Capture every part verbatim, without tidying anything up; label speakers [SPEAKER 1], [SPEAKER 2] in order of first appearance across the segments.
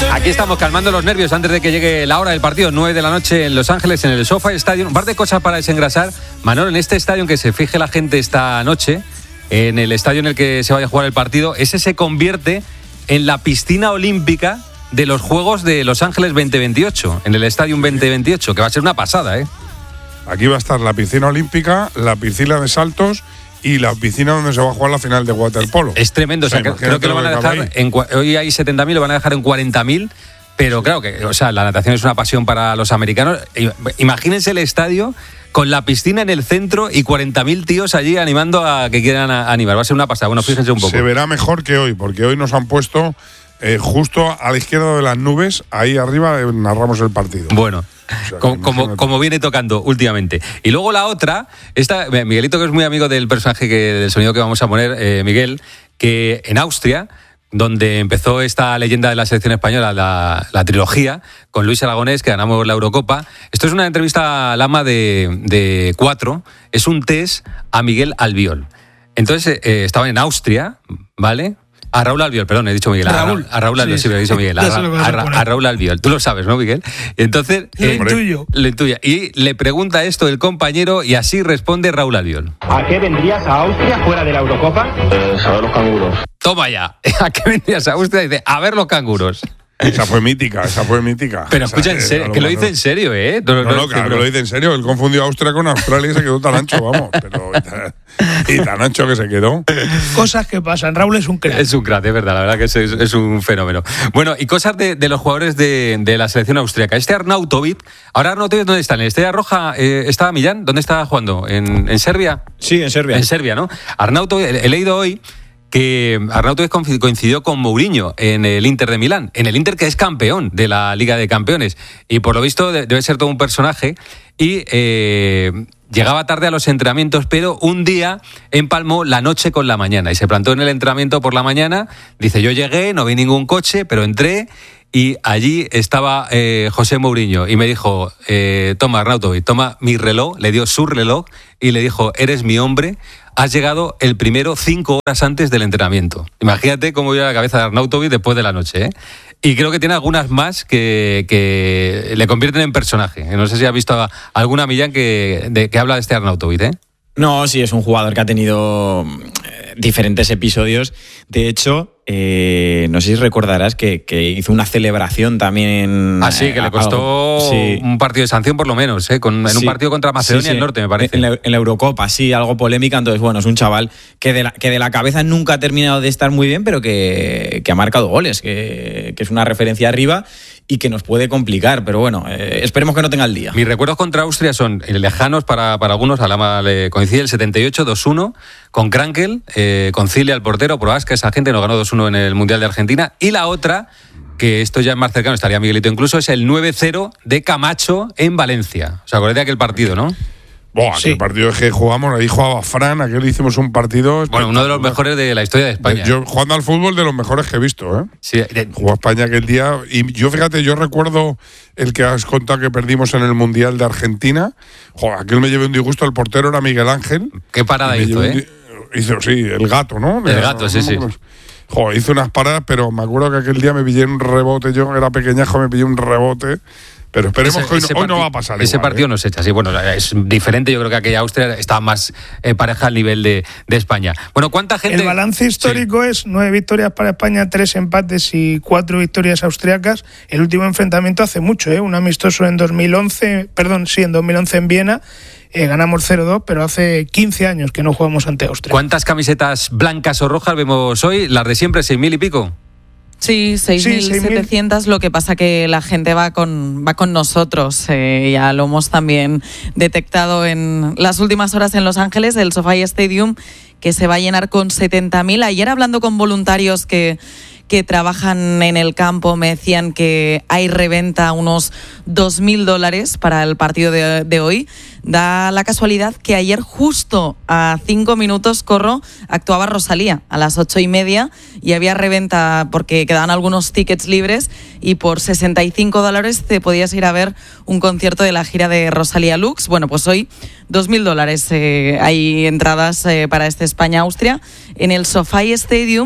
[SPEAKER 1] Aquí estamos calmando los nervios antes de que llegue la hora del partido, nueve de la noche en Los Ángeles, en el SoFi Stadium. Un par de cosas para desengrasar. Manolo, en este estadio en que se fije la gente esta noche, en el estadio en el que se vaya a jugar el partido, ese se convierte en la piscina olímpica de los Juegos de Los Ángeles veinte veintiocho, en el Stadium veinte veintiocho, que va a ser una pasada, ¿eh?
[SPEAKER 2] Aquí va a estar la piscina olímpica, la piscina de saltos y la piscina donde se va a jugar la final de waterpolo.
[SPEAKER 1] Es tremendo, o sea, o sea creo que lo van a dejar, en, hoy hay setenta mil, lo van a dejar en cuarenta mil, pero sí. Claro que, o sea, la natación es una pasión para los americanos. Imagínense el estadio con la piscina en el centro y cuarenta mil tíos allí animando a que quieran animar. Va a ser una pasada. Bueno, fíjense un poco.
[SPEAKER 2] Se verá mejor que hoy, porque hoy nos han puesto eh, justo a la izquierda de las nubes, ahí arriba eh, narramos el partido.
[SPEAKER 1] Bueno. O sea, como, como, como viene tocando últimamente. Y luego la otra, esta, Miguelito, que es muy amigo del personaje que, del sonido que vamos a poner, eh, Miguel, que en Austria, donde empezó esta leyenda de la selección española, la, la trilogía, con Luis Aragonés, que ganamos la Eurocopa. Esto es una entrevista Lama de, de cuatro, es un test a Miguel Albiol. Entonces, eh, estaban en Austria, ¿vale? A Raúl Albiol, perdón, he dicho Miguel. A Raúl, a Raúl Albiol, sí, sí, me lo he dicho Miguel. A, Ra, a, Ra, a Raúl Albiol. Tú lo sabes, ¿no, Miguel? Entonces,
[SPEAKER 3] lo eh, intuyo.
[SPEAKER 1] Lo intuya. Y le pregunta esto el compañero y así responde Raúl Albiol.
[SPEAKER 4] ¿A qué vendrías a Austria fuera de la Eurocopa?
[SPEAKER 5] Eh, a ver los canguros.
[SPEAKER 1] Toma ya. ¿A qué vendrías a Austria? Dice, a ver los canguros.
[SPEAKER 2] Esa fue mítica, esa fue mítica.
[SPEAKER 1] Pero escucha, en serio, lo que lo dice en serio, ¿eh?
[SPEAKER 2] No, no, no, no claro que lo dice en serio. Él confundió a Austria con Australia y se quedó tan ancho, vamos. Pero y tan ancho que se quedó.
[SPEAKER 3] Cosas que pasan. Raúl es un crack.
[SPEAKER 1] Es un crack, es verdad. La verdad que es, es un fenómeno. Bueno, y cosas de, de los jugadores de, de la selección austríaca. Este Arnautovic, ahora Arnautovic, ¿dónde está? ¿En el Estrella Roja eh, está Millán? ¿Dónde está jugando? ¿En, en Serbia?
[SPEAKER 6] Sí, en Serbia.
[SPEAKER 1] En Serbia, ¿no? Arnautovic, he leído hoy que Arnautovic coincidió con Mourinho en el Inter de Milán, en el Inter que es campeón de la Liga de Campeones, y por lo visto debe ser todo un personaje, y eh, llegaba tarde a los entrenamientos, pero un día empalmó la noche con la mañana y se plantó en el entrenamiento por la mañana. Dice, yo llegué, no vi ningún coche, pero entré y allí estaba eh, José Mourinho y me dijo, eh, toma Arnautovic, toma mi reloj, le dio su reloj y le dijo, eres mi hombre, has llegado el primero cinco horas antes del entrenamiento. Imagínate cómo iba la cabeza de Arnautovic después de la noche, ¿eh? Y creo que tiene algunas más que, que le convierten en personaje. No sé si has visto a alguna, Millán, que, de, que habla de este Arnautovic, ¿eh?
[SPEAKER 6] No, sí, es un jugador que ha tenido eh, diferentes episodios. De hecho, eh, no sé si recordarás que, que hizo una celebración también.
[SPEAKER 1] Ah, sí, que eh, le costó algo, sí. un partido de sanción por lo menos, ¿eh? Con, en sí. un partido contra Macedonia sí, sí. del Norte, me parece.
[SPEAKER 6] En la, en la Eurocopa, sí, algo polémica. Entonces, bueno, es un chaval que de la, que de la cabeza nunca ha terminado de estar muy bien, pero que, que ha marcado goles, que, que es una referencia arriba y que nos puede complicar, pero bueno, eh, esperemos que no tenga el día.
[SPEAKER 1] Mis recuerdos contra Austria son lejanos para, para algunos, a Lama le coincide el setenta y ocho dos uno, con Krankel, eh, con Cilia el portero, Proaska, esa gente nos ganó dos uno en el Mundial de Argentina, y la otra, que esto ya es más cercano, estaría Miguelito incluso, es el nueve cero de Camacho en Valencia. ¿Os acordáis de aquel partido, no?
[SPEAKER 2] Buah, sí. El partido que jugamos, ahí jugaba Fran, aquel hicimos un partido.
[SPEAKER 1] Bueno, uno de los mejores de la historia de España.
[SPEAKER 2] Yo jugando al fútbol de los mejores que he visto, ¿eh?
[SPEAKER 1] Sí. De...
[SPEAKER 2] Jugó a España aquel día. Y yo, fíjate, yo recuerdo el que has contado que perdimos en el Mundial de Argentina. Joder, aquel me llevé un disgusto, el portero era Miguel Ángel.
[SPEAKER 1] Qué parada hizo, ¿eh?
[SPEAKER 2] Di... Hizo, sí, el gato, ¿no?
[SPEAKER 1] El gato, sí, sí.
[SPEAKER 2] Joder, hizo unas paradas, pero me acuerdo que aquel día me pillé un rebote. Yo era pequeñajo, me pillé un rebote. Pero esperemos ese, que hoy, no, hoy no va a pasar
[SPEAKER 1] ese
[SPEAKER 2] igual,
[SPEAKER 1] partido
[SPEAKER 2] ¿eh?
[SPEAKER 1] No se echa así. Bueno, es diferente. Yo creo que aquella Austria estaba más eh, pareja al nivel de, de España. Bueno, ¿cuánta gente...?
[SPEAKER 3] El balance histórico sí. es nueve victorias para España, tres empates y cuatro victorias austriacas. El último enfrentamiento hace mucho, ¿eh? Un amistoso en dos mil once, perdón, sí, en dos mil once en Viena. Eh, ganamos cero dos, pero hace quince años que no jugamos ante Austria.
[SPEAKER 1] ¿Cuántas camisetas blancas o rojas vemos hoy? ¿Las de siempre, seis mil y pico?
[SPEAKER 7] Sí, seis mil setecientos, lo que pasa que la gente va con va con nosotros, eh, ya lo hemos también detectado en las últimas horas en Los Ángeles, el SoFi Stadium, que se va a llenar con setenta mil. Ayer hablando con voluntarios que, que trabajan en el campo, me decían que hay reventa unos dos mil dólares para el partido de, de hoy. Da la casualidad que ayer justo a cinco minutos, Corro, actuaba Rosalía a las ocho y media y había reventa porque quedaban algunos tickets libres y por sesenta y cinco dólares te podías ir a ver un concierto de la gira de Rosalía Lux. Bueno, pues hoy dos mil dólares eh, hay entradas eh, para este España-Austria en el SoFi Stadium,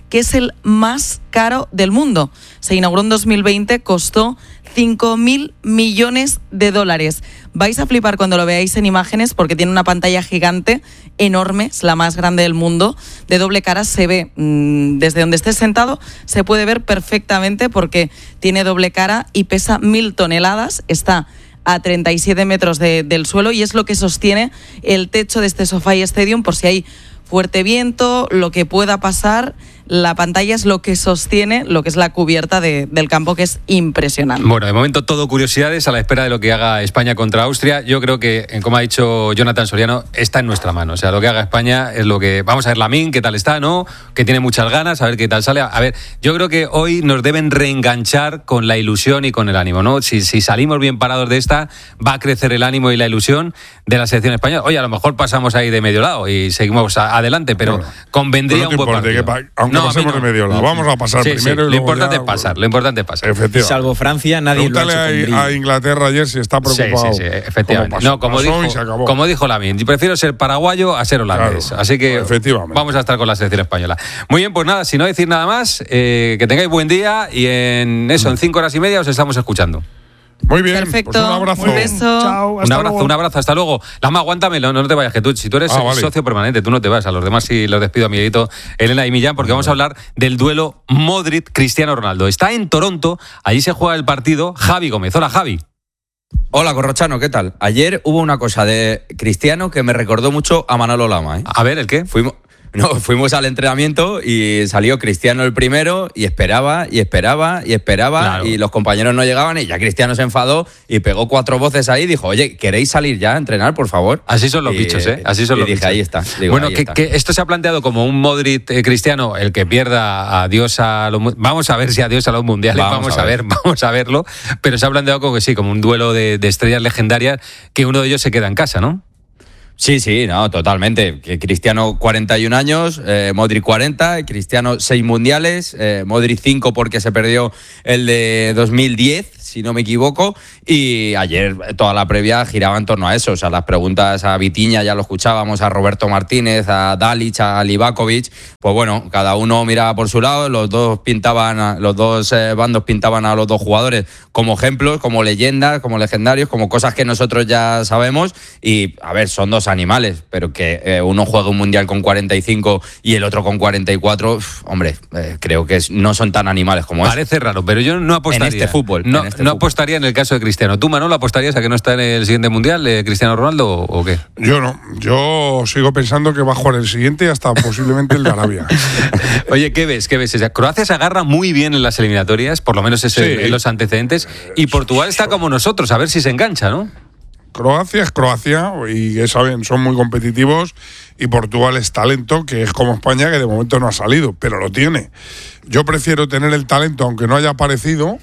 [SPEAKER 7] que es el más caro del mundo. Se inauguró en dos mil veinte, costó cinco mil millones de dólares. Vais a flipar cuando lo veáis en imágenes porque tiene una pantalla gigante, enorme, es la más grande del mundo, de doble cara, se ve mmm, desde donde estés sentado, se puede ver perfectamente porque tiene doble cara y pesa mil toneladas, está a treinta y siete metros de, del suelo y es lo que sostiene el techo de este SoFi Stadium por si hay fuerte viento, lo que pueda pasar. La pantalla es lo que sostiene lo que es la cubierta de, del campo, que es impresionante.
[SPEAKER 1] Bueno, de momento todo curiosidades a la espera de lo que haga España contra Austria. Yo creo que, como ha dicho Jonathan Soriano, está en nuestra mano. O sea, lo que haga España es lo que... Vamos a ver Lamine, qué tal está, ¿no? Que tiene muchas ganas, a ver qué tal sale. A ver, yo creo que hoy nos deben reenganchar con la ilusión y con el ánimo, ¿no? Si, si salimos bien parados de esta, va a crecer el ánimo y la ilusión de la selección española. Oye, a lo mejor pasamos ahí de medio lado y seguimos a, adelante, pero bueno, convendría no un buen partido.
[SPEAKER 2] Pa- aunque no, pasemos no. de medio lado, vamos a pasar
[SPEAKER 1] sí,
[SPEAKER 2] primero.
[SPEAKER 1] Sí.
[SPEAKER 2] Y
[SPEAKER 1] lo importante
[SPEAKER 2] ya,
[SPEAKER 1] es pasar, lo importante es pasar.
[SPEAKER 2] Efectivamente.
[SPEAKER 6] Salvo Francia, nadie lo ha hecho
[SPEAKER 2] con a, a Inglaterra ayer si está preocupado.
[SPEAKER 1] Sí, sí, sí, efectivamente.
[SPEAKER 2] Como pasó,
[SPEAKER 1] no, como
[SPEAKER 2] pasó
[SPEAKER 1] dijo, como dijo Lamine, prefiero ser paraguayo a ser holandés. Claro, así que vamos a estar con la selección española. Muy bien, pues nada, si no decir nada más, eh, que tengáis buen día y en eso, en cinco horas y media os estamos escuchando.
[SPEAKER 2] Muy bien,
[SPEAKER 7] perfecto.
[SPEAKER 2] Pues un abrazo.
[SPEAKER 7] Un beso.
[SPEAKER 3] Chao,
[SPEAKER 1] un abrazo, luego. un abrazo, hasta luego. Lama, aguántamelo, no, no te vayas, que tú, si tú eres ah, vale. socio permanente, tú no te vas. A los demás sí los despido a mi dedito Elena y Millán, porque vamos a hablar del duelo Modric-Cristiano Ronaldo. Está en Toronto, allí se juega el partido. Javi Gómez. Hola, Javi.
[SPEAKER 5] Hola, Corrochano, ¿qué tal? Ayer hubo una cosa de Cristiano que me recordó mucho a Manolo Lama, ¿eh?
[SPEAKER 1] A ver, ¿el qué?
[SPEAKER 5] Fuimos... No, fuimos al entrenamiento y salió Cristiano el primero y esperaba y esperaba y esperaba claro. y los compañeros no llegaban y ya Cristiano se enfadó y pegó cuatro voces ahí y dijo, oye, ¿queréis salir ya a entrenar, por favor?
[SPEAKER 1] Así son los y, bichos, ¿eh? Así son
[SPEAKER 5] y
[SPEAKER 1] los
[SPEAKER 5] dije,
[SPEAKER 1] bichos.
[SPEAKER 5] ahí está. Digo,
[SPEAKER 1] bueno,
[SPEAKER 5] ahí
[SPEAKER 1] que,
[SPEAKER 5] está.
[SPEAKER 1] que esto se ha planteado como un Modric eh, Cristiano, el que pierda adiós a los... Vamos a ver si adiós a los mundiales, vamos, vamos a, ver. ver, vamos a verlo, pero se ha planteado como que sí, como un duelo de, de estrellas legendarias, que uno de ellos se queda en casa, ¿no?
[SPEAKER 5] Sí, sí, no, totalmente. Cristiano cuarenta y un años, eh, Modric cuarenta, Cristiano seis mundiales, eh, Modric cinco porque se perdió el de dos mil diez, si no me equivoco, y ayer toda la previa giraba en torno a eso, o sea, las preguntas a Vitinha ya lo escuchábamos, a Roberto Martínez, a Dalic, a Livakovic, pues bueno, cada uno miraba por su lado, los dos pintaban, los dos eh, bandos pintaban a los dos jugadores como ejemplos, como leyendas, como legendarios, como cosas que nosotros ya sabemos, y a ver, son dos animales, pero que eh, uno juegue un mundial con cuarenta y cinco y el otro con cuarenta y cuatro, uf, hombre, eh, creo que es, no son tan animales como es.
[SPEAKER 1] Parece raro, pero yo no apostaría.
[SPEAKER 5] En este fútbol.
[SPEAKER 1] No,
[SPEAKER 5] en este
[SPEAKER 1] no
[SPEAKER 5] fútbol.
[SPEAKER 1] apostaría en el caso de Cristiano. ¿Tú, Manolo, apostarías a que no está en el siguiente mundial, eh, Cristiano Ronaldo, o, o qué?
[SPEAKER 2] Yo no. Yo sigo pensando que va a jugar el siguiente y hasta posiblemente el de Arabia.
[SPEAKER 1] Oye, ¿qué ves? ¿Qué ves? O sea, Croacia se agarra muy bien en las eliminatorias, por lo menos es sí. en los antecedentes, y Portugal está como nosotros, a ver si se engancha, ¿no?
[SPEAKER 2] Croacia es Croacia y ya saben, son muy competitivos, y Portugal es talento, que es como España, que de momento no ha salido, pero lo tiene. Yo prefiero tener el talento, aunque no haya aparecido,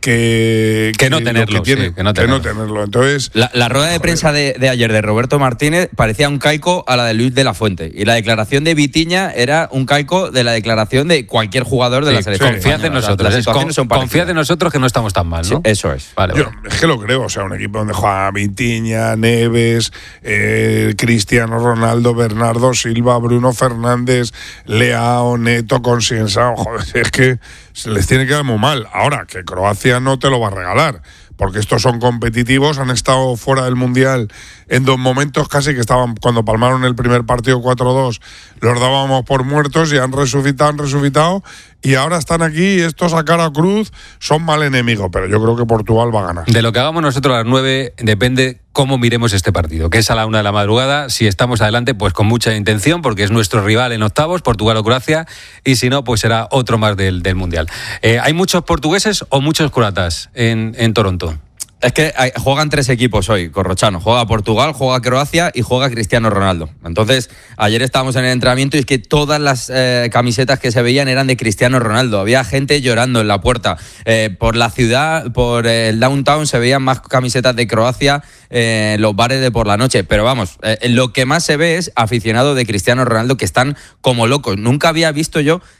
[SPEAKER 2] que,
[SPEAKER 1] que, que no tenerlo,
[SPEAKER 2] que, tiene,
[SPEAKER 1] sí, que, no tenerlo.
[SPEAKER 2] que no tenerlo. Entonces,
[SPEAKER 5] la, la rueda de prensa de, de ayer de Roberto Martínez parecía un caico a la de Luis de la Fuente, y la declaración de Vitinha era un caico de la declaración de cualquier jugador de sí, la selección.
[SPEAKER 1] Confiad en nosotros, las con, son confiad en nosotros que no estamos tan mal, ¿no?
[SPEAKER 5] Sí, eso es.
[SPEAKER 1] Vale,
[SPEAKER 2] Yo,
[SPEAKER 1] vale.
[SPEAKER 2] es que lo creo, o sea, un equipo donde juega Vitinha, Neves, eh, Cristiano Ronaldo, Bernardo Silva, Bruno Fernández, Leao, Neto, Consiensao, joder, es que se les tiene que dar muy mal. Ahora, que Croacia no te lo va a regalar, porque estos son competitivos, han estado fuera del Mundial en dos momentos casi, que estaban, cuando palmaron el primer partido cuatro dos, los dábamos por muertos y han resucitado, han resucitado, y ahora están aquí, estos a cara cruz son mal enemigo, pero yo creo que Portugal va a ganar.
[SPEAKER 1] De lo que hagamos nosotros a las nueve depende cómo miremos este partido, que es a la una de la madrugada. Si estamos adelante, pues con mucha intención, porque es nuestro rival en octavos, Portugal o Croacia, y si no, pues será otro más del, del Mundial. Eh, ¿Hay muchos portugueses o muchos croatas en, en Toronto?
[SPEAKER 5] Es que hay, juegan tres equipos hoy, Corrochano. Juega Portugal, juega Croacia y juega Cristiano Ronaldo. Entonces, ayer estábamos en el entrenamiento y es que todas las eh, camisetas que se veían eran de Cristiano Ronaldo. Había gente llorando en la puerta. Eh, por la ciudad, por el downtown, se veían más camisetas de Croacia eh, en los bares de por la noche. Pero vamos, eh, lo que más se ve es aficionados de Cristiano Ronaldo que están como locos. Nunca había visto yo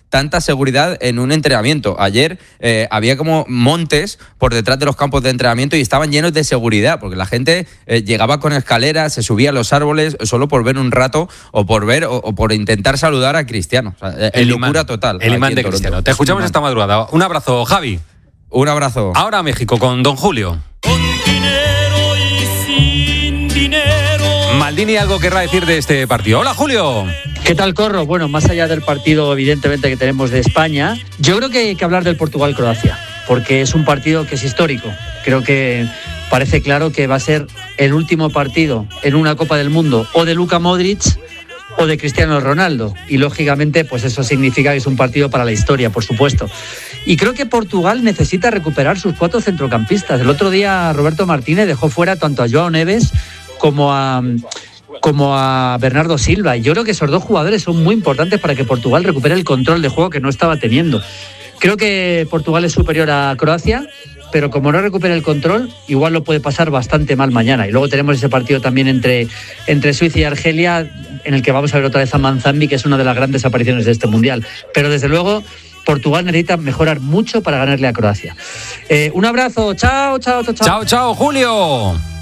[SPEAKER 5] tanta seguridad en un entrenamiento. Ayer eh, había como montes por detrás de los campos de entrenamiento y estaban llenos de seguridad, porque la gente eh, llegaba con escaleras, se subía a los árboles solo por ver un rato o por ver o, o por intentar saludar a Cristiano. O sea, el locura imán, total.
[SPEAKER 1] El imán de Toronto. Cristiano. Te escuchamos esta madrugada. Un abrazo, Javi.
[SPEAKER 5] Un abrazo.
[SPEAKER 1] Ahora a México con don Julio.
[SPEAKER 8] Con dinero y sin dinero.
[SPEAKER 1] Maldini algo querrá decir de este partido. Hola, Julio.
[SPEAKER 9] ¿Qué tal, Corro? Bueno, más allá del partido evidentemente que tenemos de España, yo creo que hay que hablar del Portugal-Croacia, porque es un partido que es histórico. Creo que parece claro que va a ser el último partido en una Copa del Mundo o de Luka Modric o de Cristiano Ronaldo, y lógicamente pues eso significa que es un partido para la historia, por supuesto. Y creo que Portugal necesita recuperar sus cuatro centrocampistas. El otro día Roberto Martínez dejó fuera tanto a Joao Neves como a, como a Bernardo Silva, y yo creo que esos dos jugadores son muy importantes para que Portugal recupere el control de juego que no estaba teniendo. Creo que Portugal es superior a Croacia, pero como no recupera el control, igual lo puede pasar bastante mal mañana. Y luego tenemos ese partido también entre, entre Suiza y Argelia, en el que vamos a ver otra vez a Manzambi, que es una de las grandes apariciones de este Mundial. Pero desde luego, Portugal necesita mejorar mucho para ganarle a Croacia. Eh, un abrazo, chao, chao, chao, chao.
[SPEAKER 1] Chao, chao, Julio.